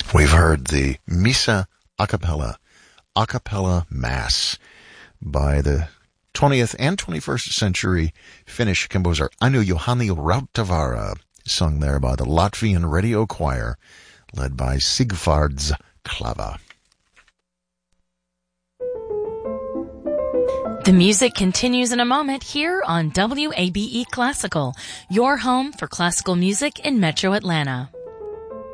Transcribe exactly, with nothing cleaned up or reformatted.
We've heard the Missa a cappella, a cappella mass by the twentieth and twenty-first century Finnish composer Aino Juhani Rautavaara, sung there by the Latvian Radio Choir, led by Sigvards Klava. The music continues in a moment here on W A B E Classical, your home for classical music in Metro Atlanta.